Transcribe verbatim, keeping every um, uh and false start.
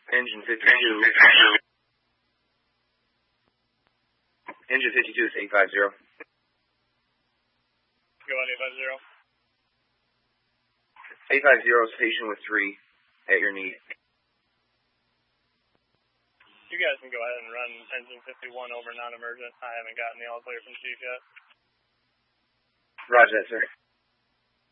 Engine fifty-two. Engine Engine fifty-two is eight five zero. Go on eight five zero. eight five zero, station with three at your need. You guys can go ahead and run engine fifty-one over non-emergent. I haven't gotten the all clear from Chief yet. Roger that, sir.